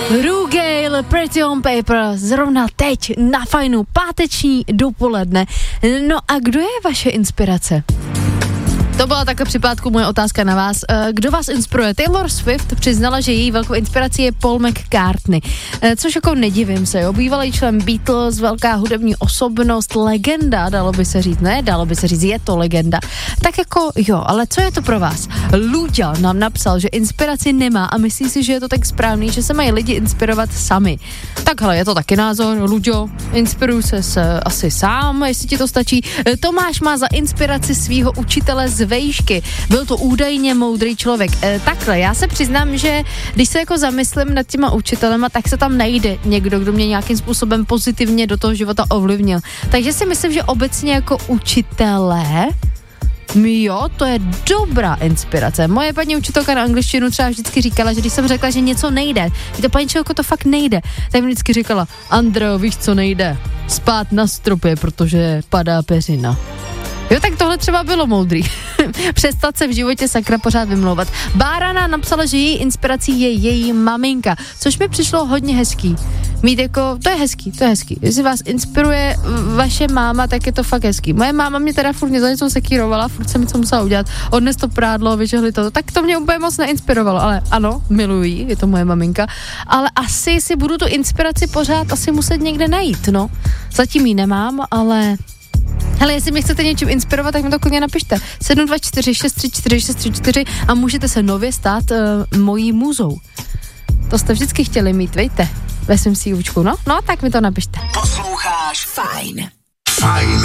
Rugale, Pretty on Paper, zrovna teď na Fajnu, páteční dopoledne. No a kdo je vaše inspirace? To byla takhle připátku moje otázka na vás. Kdo vás inspiruje? Taylor Swift přiznala, že její velkou inspirací je Paul McCartney. Což jako nedivím se, jo. Bývalý člen Beatles, velká hudební osobnost, legenda, dalo by se říct, ne? Dalo by se říct, je to legenda. Tak jako jo, ale co je to pro vás? Luďa nám napsal, že inspiraci nemá a myslí si, že je to tak správný, že se mají lidi inspirovat sami. Tak hele, je to taky názor, Luďo, inspiruj se asi sám, jestli ti to stačí. Tomáš má za inspiraci svýho učitele z vejšky. Byl to údajně moudrý člověk. Takhle, já se přiznám, že když se jako zamyslím nad těma učitelema, tak se tam najde někdo, kdo mě nějakým způsobem pozitivně do toho života ovlivnil. Takže si myslím, že obecně jako učitelé, jo, to je dobrá inspirace. Moje paní učitelka na angličtinu třeba vždycky říkala, že když jsem řekla, že něco nejde, to paní čelko, to fakt nejde, tak mi vždycky říkala, Andreo, víš, co nejde? Spát na stropě, protože padá peřina. Jo, tak tohle třeba bylo moudrý. Přestat se v životě sakra pořád vymlouvat. Bárana napsala, že její inspirací je její maminka, což mi přišlo hodně hezký. Mít jako, to je hezký. Jestli vás inspiruje vaše máma, tak je to fakt hezký. Moje máma mě teda furt za něco sekírovala, furt jsem něco musela udělat. Odnes to prádlo, vyžehli to. Tak to mě úplně moc neinspirovalo, ale ano, miluji, je to moje maminka. Ale asi si budu tu inspiraci pořád asi muset někde najít, no. Zatím ji nemám, ale... Hele, jestli mě chcete něčím inspirovat, tak mi to klidně napište. 724 634 634 a můžete se nově stát mojí muzou. To jste vždycky chtěli mít, vejte, ve svým CVčku, no? No, tak mi to napište. Posloucháš Fajn.